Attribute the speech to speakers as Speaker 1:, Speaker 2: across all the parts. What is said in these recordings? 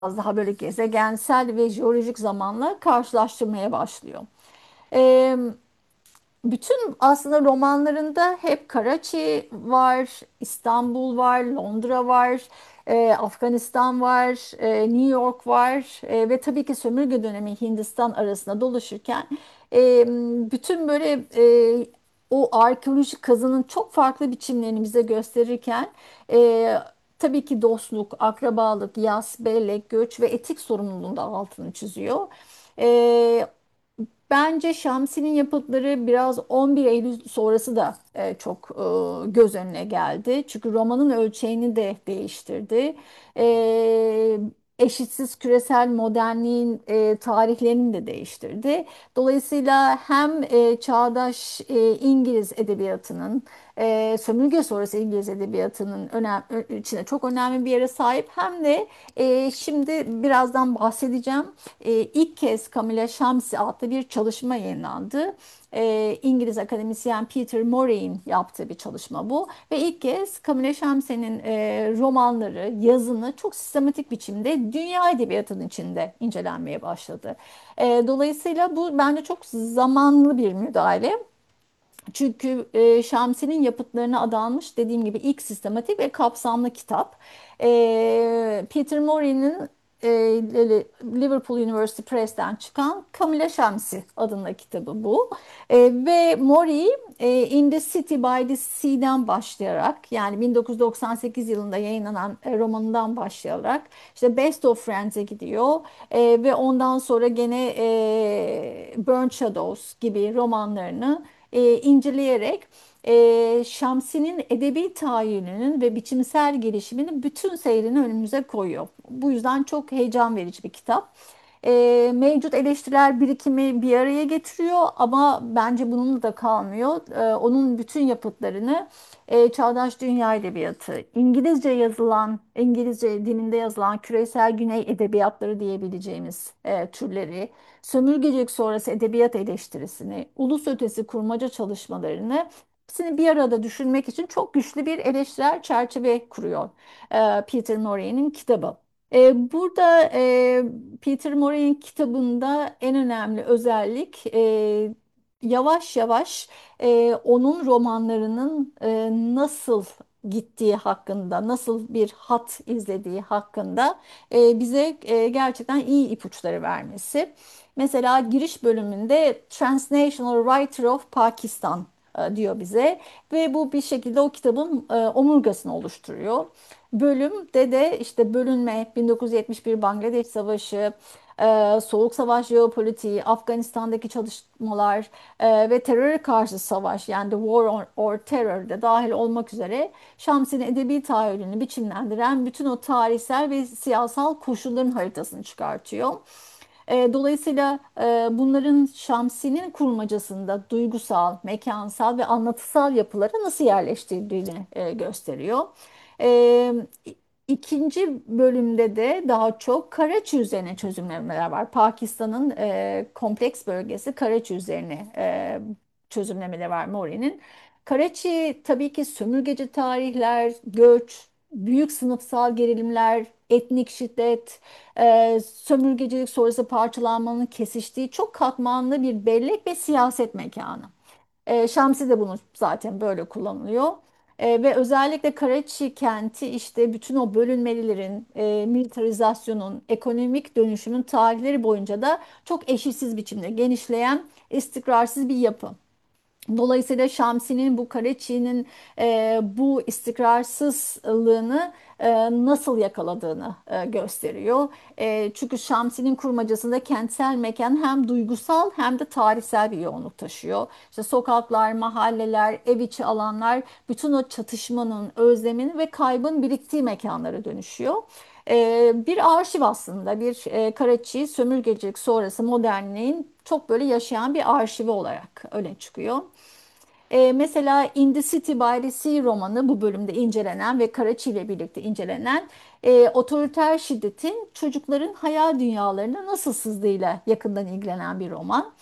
Speaker 1: daha böyle gezegensel ve jeolojik zamanla karşılaştırmaya başlıyor. E, Bütün aslında romanlarında hep Karachi var, İstanbul var, Londra var, Afganistan var, New York var ve tabii ki sömürge dönemi Hindistan arasında dolaşırken e, bütün böyle o arkeolojik kazının çok farklı biçimlerini bize gösterirken e, tabii ki dostluk, akrabalık, yas, bellek, göç ve etik sorumluluğun da altını çiziyor. E, Bence Şamsi'nin yapıtları biraz 11 Eylül sonrası da çok göz önüne geldi. Çünkü romanın ölçeğini de değiştirdi. E, Eşitsiz küresel modernliğin tarihlerini de değiştirdi. Dolayısıyla hem çağdaş İngiliz edebiyatının, sömürge sonrası İngiliz edebiyatının içine çok önemli bir yere sahip, hem de şimdi birazdan bahsedeceğim. İlk kez Camilla Shamsi adlı bir çalışma yayınlandı. İngiliz akademisyen Peter Murray'in yaptığı bir çalışma bu. Ve ilk kez Camilla Shamsi'nin romanları, yazını çok sistematik biçimde dünya edebiyatının içinde incelenmeye başladı. Dolayısıyla bu bence çok zamanlı bir müdahale. Çünkü Şamsi'nin yapıtlarına adanmış dediğim gibi ilk sistematik ve kapsamlı kitap. Peter Murray'nin Liverpool University Press'ten çıkan Camilla Şamsi adında kitabı bu. Ve Murray In the City by the Sea'den başlayarak, yani 1998 yılında yayınlanan romanından başlayarak işte Best of Friends'e gidiyor. Ve ondan sonra gene Burnt Shadows gibi romanlarını inceleyerek Şamsi'nin edebi tahayyülünün ve biçimsel gelişiminin bütün seyrini önümüze koyuyor. Bu yüzden çok heyecan verici bir kitap. Mevcut eleştiriler birikimi bir araya getiriyor ama bence bununla da kalmıyor. Onun bütün yapıtlarını çağdaş dünya edebiyatı, İngilizce yazılan, İngilizce dilinde yazılan küresel güney edebiyatları diyebileceğimiz türleri, sömürgecilik sonrası edebiyat eleştirisini, ulus ötesi kurmaca çalışmalarını hepsini bir arada düşünmek için çok güçlü bir eleştirel çerçeve kuruyor Peter Murray'nin kitabı. Burada Peter Murray'in kitabında en önemli özellik yavaş yavaş onun romanlarının nasıl gittiği hakkında, nasıl bir hat izlediği hakkında bize gerçekten iyi ipuçları vermesi. Mesela giriş bölümünde Transnational Writer of Pakistan diyor bize ve bu bir şekilde o kitabın omurgasını oluşturuyor. Bölümde de işte bölünme, 1971 Bangladeş Savaşı, Soğuk Savaş jeopolitiği, Afganistan'daki çalışmalar ve teröre karşı savaş, yani The War or Terror de dahil olmak üzere Şamsi'nin edebi tahayyülünü biçimlendiren bütün o tarihsel ve siyasal koşulların haritasını çıkartıyor. Dolayısıyla bunların Şamsi'nin kurmacasında duygusal, mekansal ve anlatısal yapıları nasıl yerleştirildiğini gösteriyor. E, İkinci bölümde de daha çok Karaçi üzerine çözümlemeler var. Pakistan'ın kompleks bölgesi Karaçi üzerine çözümlemeleri var Mori'nin. Karaçi tabii ki sömürgeci tarihler, göç, büyük sınıfsal gerilimler, etnik şiddet, sömürgecilik sonrası parçalanmanın kesiştiği çok katmanlı bir bellek ve siyaset mekanı. Şamsi de bunu zaten böyle kullanılıyor. Ve özellikle Karaçi kenti işte bütün o bölünmelerin, militarizasyonun, ekonomik dönüşümün tarihleri boyunca da çok eşitsiz biçimde genişleyen, istikrarsız bir yapı. Dolayısıyla Şamsi'nin bu Karaçi'nin bu istikrarsızlığını nasıl yakaladığını gösteriyor. Çünkü Şamsi'nin kurmacasında kentsel mekan hem duygusal hem de tarihsel bir yoğunluk taşıyor. İşte sokaklar, mahalleler, ev içi alanlar bütün o çatışmanın, özlemin ve kaybın biriktiği mekanlara dönüşüyor. Bir arşiv aslında, bir Karaçi sömürgecilik sonrası modernliğin çok böyle yaşayan bir arşivi olarak öne çıkıyor. Mesela In the City by the Sea romanı bu bölümde incelenen ve Karaçi ile birlikte incelenen otoriter şiddetin çocukların hayal dünyalarına nasıl sızdığıyla yakından ilgilenen bir roman.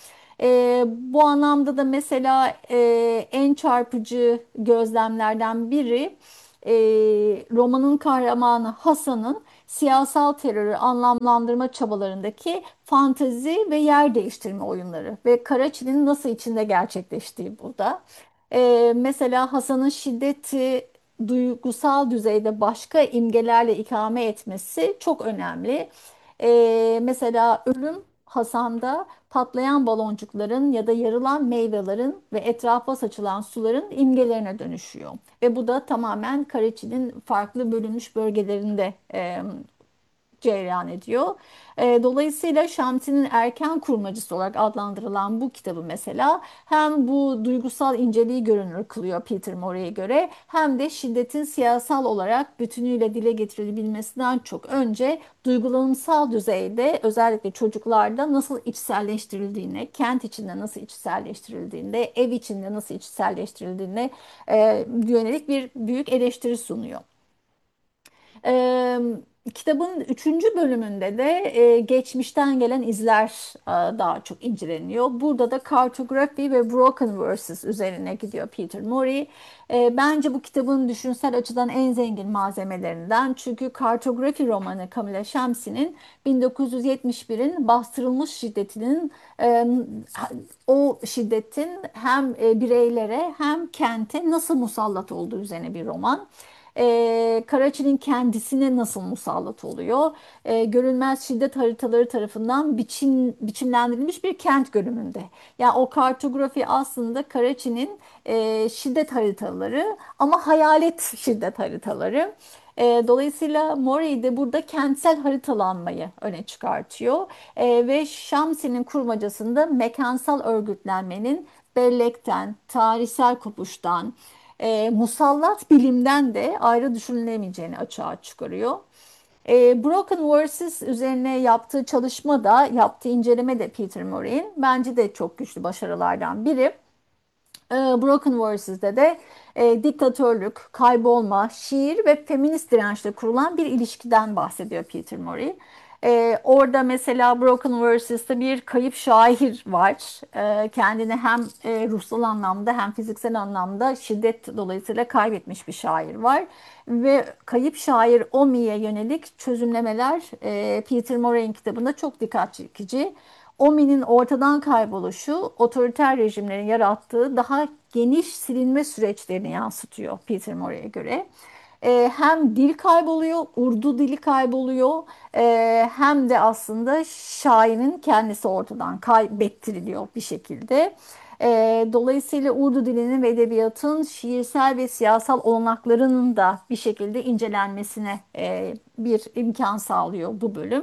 Speaker 1: Bu anlamda da mesela en çarpıcı gözlemlerden biri e, romanın kahramanı Hasan'ın siyasal terörü anlamlandırma çabalarındaki fantezi ve yer değiştirme oyunları ve Karaçi'nin nasıl içinde gerçekleştiği burada. Mesela Hasan'ın şiddeti duygusal düzeyde başka imgelerle ikame etmesi çok önemli. Mesela ölüm Hasan'da patlayan baloncukların ya da yarılan meyvelerin ve etrafa saçılan suların imgelerine dönüşüyor. Ve bu da tamamen Karaçi'nin farklı bölünmüş bölgelerinde cereyan ediyor. Dolayısıyla Şamsi'nin erken kurmacısı olarak adlandırılan bu kitabı mesela hem bu duygusal inceliği görünür kılıyor Peter Morey'e göre hem de şiddetin siyasal olarak bütünüyle dile getirilebilmesinden çok önce duygulanımsal düzeyde özellikle çocuklarda nasıl içselleştirildiğine, kent içinde nasıl içselleştirildiğinde, ev içinde nasıl içselleştirildiğine yönelik bir büyük eleştiri sunuyor. Ee, Kitabın üçüncü bölümünde de geçmişten gelen izler daha çok inceleniyor. Burada da kartografi ve broken verses üzerine gidiyor Peter Morey. Bence bu kitabın düşünsel açıdan en zengin malzemelerinden. Çünkü kartografi romanı Camilla Shamsi'nin 1971'in bastırılmış şiddetinin e, o şiddetin hem bireylere hem kente nasıl musallat olduğu üzerine bir roman. Karaçi'nin kendisine nasıl musallat oluyor? Görünmez şiddet haritaları tarafından biçimlendirilmiş bir kent görünümünde. Yani o kartografi aslında Karaçi'nin şiddet haritaları ama hayalet şiddet haritaları. Dolayısıyla Morey de burada kentsel haritalanmayı öne çıkartıyor. Ve Şamsi'nin kurmacasında mekansal örgütlenmenin bellekten, tarihsel kopuştan, musallat bilimden de ayrı düşünülemeyeceğini açığa çıkarıyor. Broken Verses üzerine yaptığı çalışma da, yaptığı inceleme de Peter Morey'in bence de çok güçlü başarılardan biri. Broken Versus'de de diktatörlük, kaybolma, şiir ve feminist dirençle kurulan bir ilişkiden bahsediyor Peter Morey. Orada mesela Broken Versus'ta bir kayıp şair var. Kendini hem ruhsal anlamda hem fiziksel anlamda şiddet dolayısıyla kaybetmiş bir şair var. Ve kayıp şair Omi'ye yönelik çözümlemeler Peter Morey'in kitabında çok dikkat çekici. Omi'nin ortadan kayboluşu otoriter rejimlerin yarattığı daha geniş silinme süreçlerini yansıtıyor Peter Morey'e göre. Hem dil kayboluyor, Urdu dili kayboluyor, hem de aslında şairin kendisi ortadan kaybettiriliyor bir şekilde. Dolayısıyla Urdu dilinin ve edebiyatın şiirsel ve siyasal olanaklarının da bir şekilde incelenmesine bir imkan sağlıyor bu bölüm.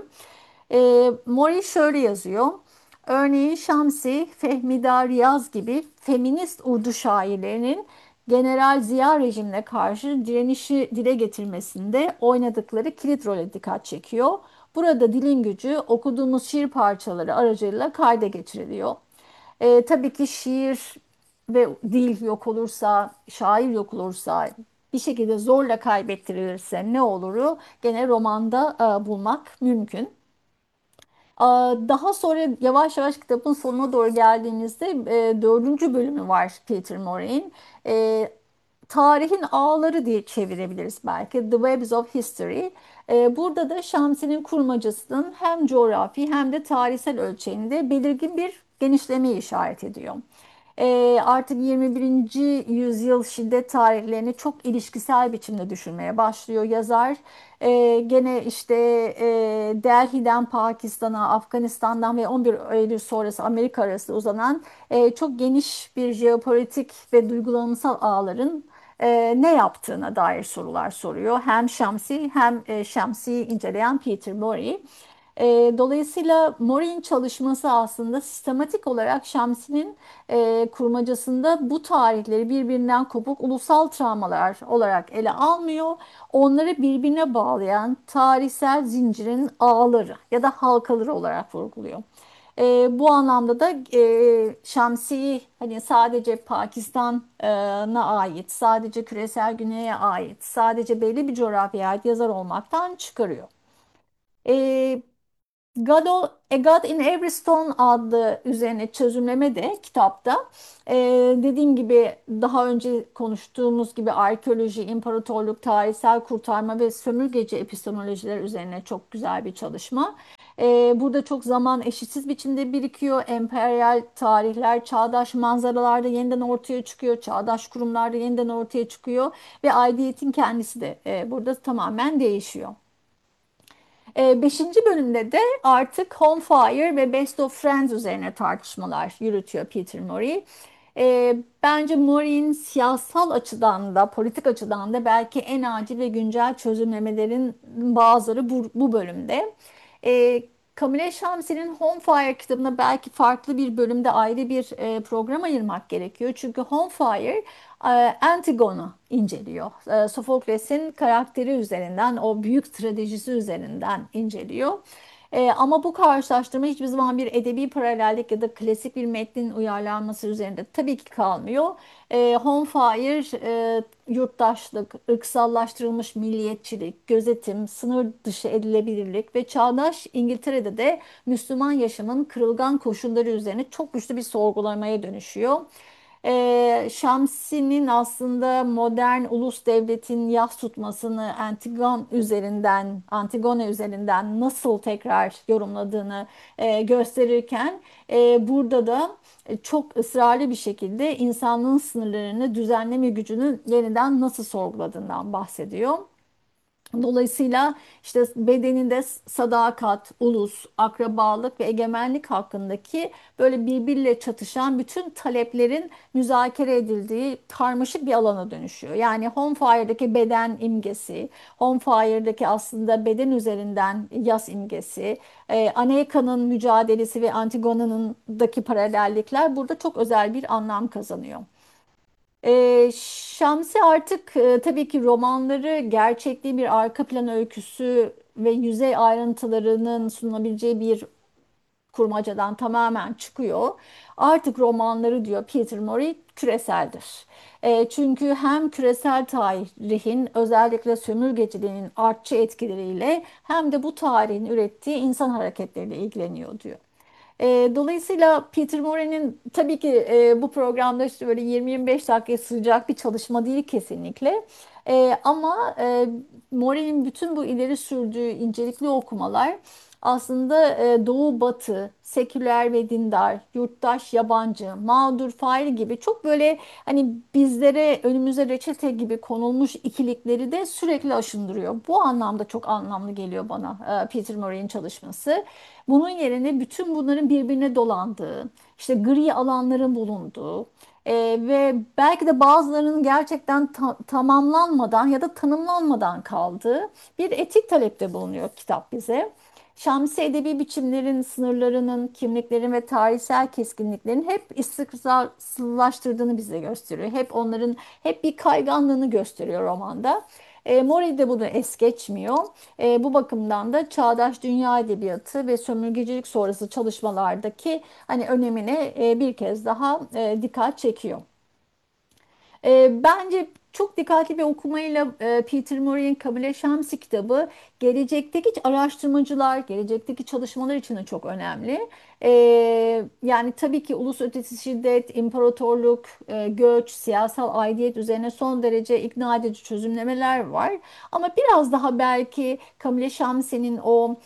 Speaker 1: Mori şöyle yazıyor. Örneğin Şamsi, Fehmi Riyaz gibi feminist Urdu şairlerinin General Ziya rejimine karşı direnişi dile getirmesinde oynadıkları kilit role dikkat çekiyor. Burada dilin gücü okuduğumuz şiir parçaları aracılığıyla kayda geçiriliyor. Tabii ki şiir ve dil yok olursa, şair yok olursa, bir şekilde zorla kaybettirilirse ne oluru gene romanda bulmak mümkün. Daha sonra yavaş yavaş kitabın sonuna doğru geldiğimizde dördüncü bölümü var Peter Morey'in. E, Tarihin ağları diye çevirebiliriz belki. The Webs of History. Burada da Şamsi'nin kurmacasının hem coğrafi hem de tarihsel ölçeğinde belirgin bir genişlemeyi işaret ediyor. Artık 21. yüzyıl şiddet tarihlerini çok ilişkisel biçimde düşünmeye başlıyor yazar. Gene işte Delhi'den Pakistan'a, Afganistan'dan ve 11 Eylül sonrası Amerika arası uzanan çok geniş bir jeopolitik ve duygulanımsal ağların ne yaptığına dair sorular soruyor. Hem Şamsi hem Şamsi'yi inceleyen Peter Morey. Dolayısıyla Morey'in çalışması aslında sistematik olarak Şamsi'nin kurmacasında bu tarihleri birbirinden kopuk ulusal travmalar olarak ele almıyor. Onları birbirine bağlayan tarihsel zincirin ağları ya da halkaları olarak vurguluyor. Bu anlamda da Şamsi'yi hani sadece Pakistan'a ait, sadece küresel güneye ait, sadece belli bir coğrafyaya ait yazar olmaktan çıkarıyor. E, A God in Every Stone adlı üzerine çözümleme de kitapta dediğim gibi daha önce konuştuğumuz gibi arkeoloji, imparatorluk, tarihsel kurtarma ve sömürgeci epistemolojiler üzerine çok güzel bir çalışma. Burada çok zaman eşitsiz biçimde birikiyor. Emperyal tarihler, çağdaş manzaralarda yeniden ortaya çıkıyor. Çağdaş kurumlarda yeniden ortaya çıkıyor. Ve aidiyetin kendisi de burada tamamen değişiyor. Beşinci bölümde de artık Home Fire ve Best of Friends üzerine tartışmalar yürütüyor Peter Murray. Bence Murray'in siyasal açıdan da politik açıdan da belki en acil ve güncel çözümlemelerin bazıları bu bölümde. Ee, Camille Chams'in Home Fire kitabına belki farklı bir bölümde ayrı bir program ayırmak gerekiyor. Çünkü Home Fire Antigone'u inceliyor. Sofokles'in karakteri üzerinden, o büyük stratejisi üzerinden inceliyor. Ama bu karşılaştırma hiçbir zaman bir edebi paralellik ya da klasik bir metnin uyarlanması üzerinde tabii ki kalmıyor. Home Fire, yurttaşlık, ırksallaştırılmış milliyetçilik, gözetim, sınır dışı edilebilirlik ve çağdaş İngiltere'de de Müslüman yaşamın kırılgan koşulları üzerine çok güçlü bir sorgulamaya dönüşüyor. Şamsi'nin aslında modern ulus devletin yas tutmasını Antigone üzerinden nasıl tekrar yorumladığını gösterirken burada da çok ısrarlı bir şekilde insanlığın sınırlarını düzenleme gücünün yeniden nasıl sorguladığından bahsediyor. Dolayısıyla işte bedeninde sadakat, ulus, akrabalık ve egemenlik hakkındaki böyle birbiriyle çatışan bütün taleplerin müzakere edildiği karmaşık bir alana dönüşüyor. Yani Home Fire'daki beden imgesi, Home Fire'daki aslında beden üzerinden yas imgesi, Aneka'nın mücadelesi ve Antigone'daki paralellikler burada çok özel bir anlam kazanıyor. Şamsi artık tabii ki romanları gerçekliği bir arka plan öyküsü ve yüzey ayrıntılarının sunulabileceği bir kurmacadan tamamen çıkıyor. Artık romanları diyor Peter Murray küreseldir. Çünkü hem küresel tarihin özellikle sömürgeciliğin artçı etkileriyle hem de bu tarihin ürettiği insan hareketleriyle ilgileniyor diyor. Dolayısıyla Peter More'nin tabii ki bu programda işte böyle 20-25 dakikaya sığacak bir çalışma değil kesinlikle. Ama More'nin bütün bu ileri sürdüğü incelikli okumalar aslında Doğu Batı, seküler ve dindar, yurttaş, yabancı, mağdur, fail gibi çok böyle hani bizlere önümüze reçete gibi konulmuş ikilikleri de sürekli aşındırıyor. Bu anlamda çok anlamlı geliyor bana Peter Murray'in çalışması. Bunun yerine bütün bunların birbirine dolandığı, işte gri alanların bulunduğu ve belki de bazılarının gerçekten tamamlanmadan ya da tanımlanmadan kaldığı bir etik talepte bulunuyor kitap bize. Şamsi edebi biçimlerin sınırlarının, kimliklerin ve tarihsel keskinliklerin hep istikrarsızlaştırdığını bize gösteriyor. Hep bir kayganlığını gösteriyor romanda. Mori de bunu es geçmiyor. Bu bakımdan da çağdaş dünya edebiyatı ve sömürgecilik sonrası çalışmalardaki hani önemine bir kez daha dikkat çekiyor. Bence çok dikkatli bir okumayla Peter Murray'in Kabile Şamsi kitabı gelecekteki araştırmacılar, gelecekteki çalışmalar için de çok önemli. Yani tabii ki ulus ötesi şiddet, imparatorluk, göç, siyasal aidiyet üzerine son derece ikna edici çözümlemeler var. Ama biraz daha belki Kabile Şamsi'nin o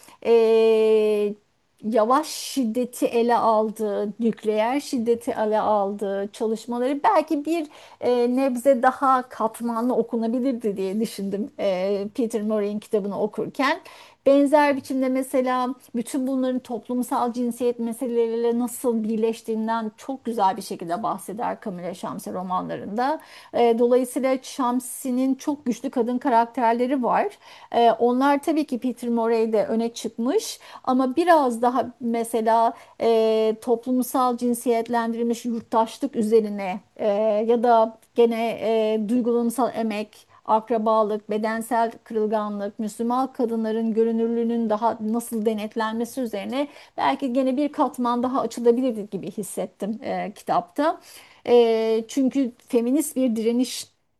Speaker 1: yavaş şiddeti ele aldığı, nükleer şiddeti ele aldığı çalışmaları belki bir nebze daha katmanlı okunabilirdi diye düşündüm Peter Murray'in kitabını okurken. Benzer biçimde mesela bütün bunların toplumsal cinsiyet meseleleriyle nasıl birleştiğinden çok güzel bir şekilde bahseder Camille Chams'e romanlarında. Dolayısıyla Chams'in çok güçlü kadın karakterleri var. Onlar tabii ki Peter Murray'de öne çıkmış ama biraz daha mesela toplumsal cinsiyetlendirilmiş yurttaşlık üzerine ya da gene duygulanımsal emek, akrabalık, bedensel kırılganlık, Müslüman kadınların görünürlüğünün daha nasıl denetlenmesi üzerine belki gene bir katman daha açılabilirdi gibi hissettim kitapta. Çünkü feminist bir direniş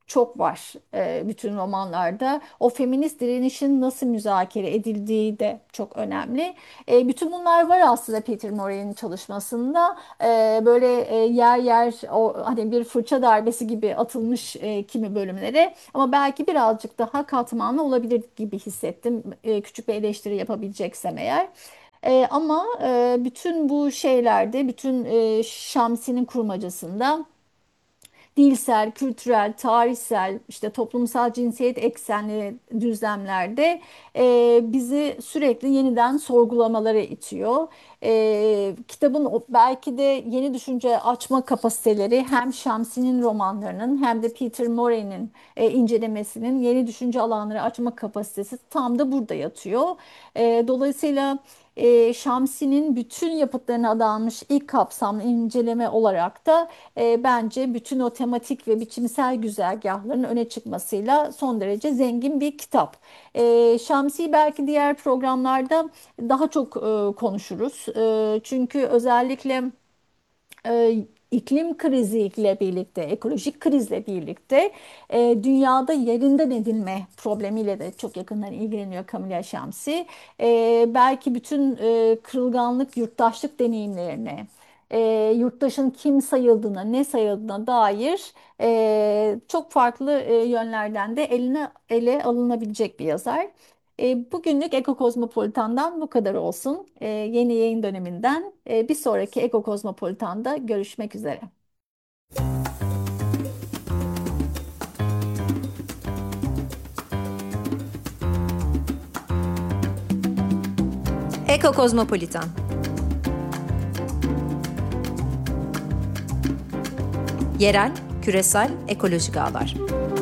Speaker 1: çok var bütün romanlarda. O feminist direnişin nasıl müzakere edildiği de çok önemli. Bütün bunlar var aslında Peter Moriarty'nin çalışmasında. Böyle yer yer o hani bir fırça darbesi gibi atılmış kimi bölümlere, ama belki birazcık daha katmanlı olabilir gibi hissettim. Küçük bir eleştiri yapabileceksem eğer. Ama bütün bu şeylerde, bütün Şamsi'nin kurmacasında dilsel, kültürel, tarihsel, işte toplumsal cinsiyet eksenli düzlemlerde bizi sürekli yeniden sorgulamalara itiyor. Kitabın belki de yeni düşünce açma kapasiteleri hem Şamsi'nin romanlarının hem de Peter Moriarty'nin incelemesinin yeni düşünce alanları açma kapasitesi tam da burada yatıyor. Dolayısıyla Şamsi'nin bütün yapıtlarına adanmış ilk kapsamlı inceleme olarak da bence bütün o tematik ve biçimsel güzergahların öne çıkmasıyla son derece zengin bir kitap. Şamsi'yi belki diğer programlarda daha çok konuşuruz. Çünkü özellikle e, iklim kriziyle birlikte, ekolojik krizle birlikte dünyada yerinden edilme problemiyle de çok yakından ilgileniyor Camilla Şamsi. Belki bütün kırılganlık, yurttaşlık deneyimlerine, yurttaşın kim sayıldığına, ne sayıldığına dair çok farklı yönlerden de ele alınabilecek bir yazar. Bugünlük Eko Kozmopolitan'dan bu kadar olsun. Yeni yayın döneminden bir sonraki Eko Kozmopolitan'da görüşmek üzere.
Speaker 2: Eko Kozmopolitan. Yerel, küresel, ekolojik ağlar.